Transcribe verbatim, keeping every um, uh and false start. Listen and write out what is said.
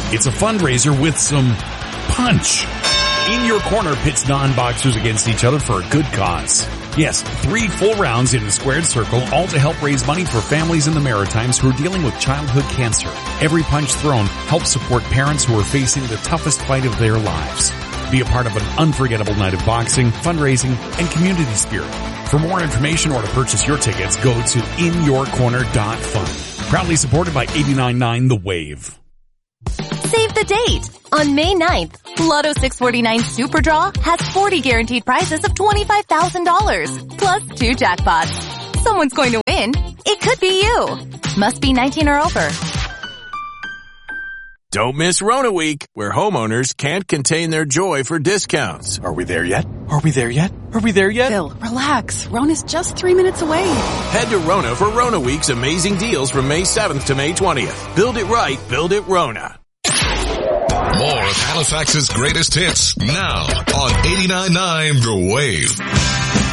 It's a fundraiser with some punch. In Your Corner pits non-boxers against each other for a good cause. Yes, three full rounds in the squared circle, all to help raise money for families in the Maritimes who are dealing with childhood cancer. Every punch thrown helps support parents who are facing the toughest fight of their lives. Be a part of an unforgettable night of boxing, fundraising, and community spirit. For more information or to purchase your tickets, go to in your corner dot fun. Proudly supported by eighty-nine point nine The Wave. Save the date! On May ninth, Lotto six forty-nine Super Draw has forty guaranteed prizes of twenty-five thousand dollars, plus two jackpots. Someone's going to win. It could be you. Must be nineteen or over. Don't miss Rona Week, where homeowners can't contain their joy for discounts. Are we there yet? Are we there yet? Are we there yet? Bill, relax. Rona's just three minutes away. Head to Rona for Rona Week's amazing deals from May seventh to May twentieth. Build it right, build it Rona. More of Halifax's greatest hits now on eighty-nine point nine The Wave.